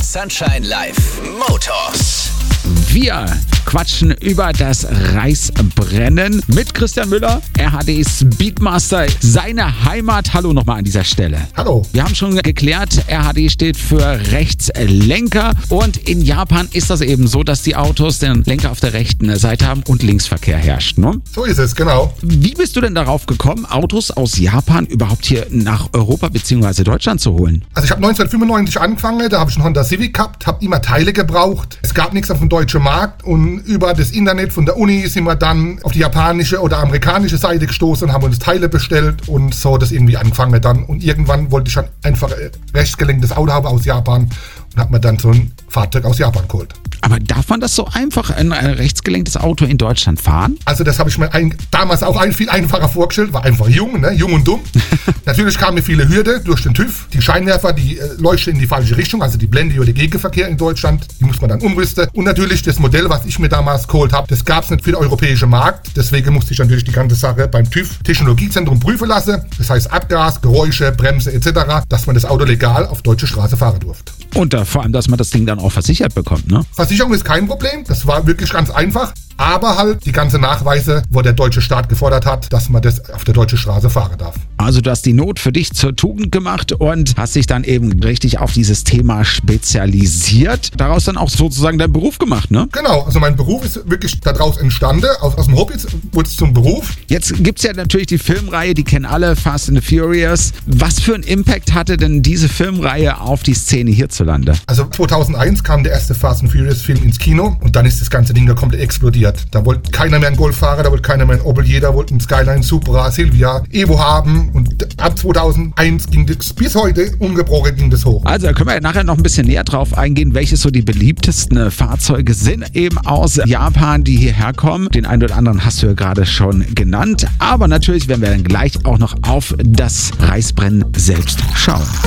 Sunshine Live Motors. Wir quatschen über das Reisbrennen mit Christian Müller, RHD Speedmaster, seine Heimat. Hallo nochmal an dieser Stelle. Hallo. Wir haben schon geklärt, RHD steht für Rechtslenker und in Japan ist das eben so, dass die Autos den Lenker auf der rechten Seite haben und Linksverkehr herrscht, ne? So ist es, genau. Wie bist du denn darauf gekommen, Autos aus Japan überhaupt hier nach Europa bzw. Deutschland zu holen? Also ich habe 1995 angefangen, da habe ich einen Honda Civic gehabt, habe immer Teile gebraucht. Es gab nichts auf dem deutschen Markt und über das Internet von der Uni sind wir dann auf die japanische oder amerikanische Seite gestoßen und haben uns Teile bestellt und so das irgendwie angefangen dann. Und irgendwann wollte ich dann einfach ein rechtsgelenktes Auto haben aus Japan und habe mir dann so ein Fahrzeug aus Japan geholt. Aber darf man das so einfach, ein rechtsgelenktes Auto in Deutschland fahren? Also das habe ich mir damals auch viel einfacher vorgestellt, war einfach jung, ne? Jung und dumm. Natürlich kamen mir viele Hürden durch den TÜV. Die Scheinwerfer, die leuchten in die falsche Richtung, also die Blende oder Gegenverkehr in Deutschland, die muss man dann umrüsten. Und natürlich das Modell, was ich mir damals geholt habe, das gab es nicht für den europäischen Markt. Deswegen musste ich natürlich die ganze Sache beim TÜV Technologiezentrum prüfen lassen. Das heißt Abgas, Geräusche, Bremse etc., dass man das Auto legal auf deutsche Straße fahren durfte. Und vor allem, dass man das Ding dann auch versichert bekommt, ne? Versicherung ist kein Problem, das war wirklich ganz einfach. Aber halt die ganzen Nachweise, wo der deutsche Staat gefordert hat, dass man das auf der deutschen Straße fahren darf. Also du hast die Not für dich zur Tugend gemacht und hast dich dann eben richtig auf dieses Thema spezialisiert. Daraus dann auch sozusagen deinen Beruf gemacht, ne? Genau, also mein Beruf ist wirklich daraus entstanden. Aus dem Hobby wurde es zum Beruf. Jetzt gibt's ja natürlich die Filmreihe, die kennen alle, Fast and the Furious. Was für einen Impact hatte denn diese Filmreihe auf die Szene hierzulande? Also 2001 kam der erste Fast and Furious Film ins Kino und dann ist das ganze Ding da komplett explodiert. Da wollte keiner mehr einen Golf fahren, da wollte keiner mehr einen Opel, jeder wollte einen Skyline, Supra, Silvia, Evo haben und ab 2001 ging das bis heute ungebrochen ging das hoch. Also da können wir ja nachher noch ein bisschen näher drauf eingehen, welche so die beliebtesten Fahrzeuge sind eben aus Japan, die hierher kommen. Den einen oder anderen hast du ja gerade schon genannt, aber natürlich werden wir dann gleich auch noch auf das Reisbrennen selbst schauen.